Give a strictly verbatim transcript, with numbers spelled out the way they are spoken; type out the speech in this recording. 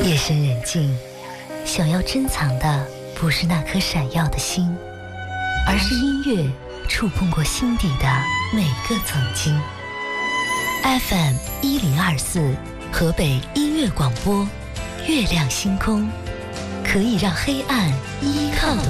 夜深人静，想要珍藏的不是那颗闪耀的星，而是音乐触碰过心底的每个曾经。F M 一零二四，河北音乐广播，月亮星空，可以让黑暗依靠的